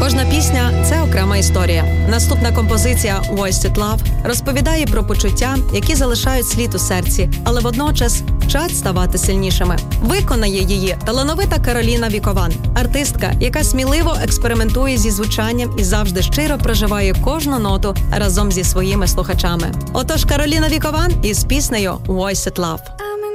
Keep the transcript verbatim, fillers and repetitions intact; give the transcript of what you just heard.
Кожна пісня – це окрема історія. Наступна композиція «Voice It Love» розповідає про почуття, які залишають слід у серці, але водночас вчать ставати сильнішими. Виконає її талановита Кароліна Вікован, артистка, яка сміливо експериментує зі звучанням і завжди щиро проживає кожну ноту разом зі своїми слухачами. Отож, Кароліна Вікован із піснею «Voice It Love».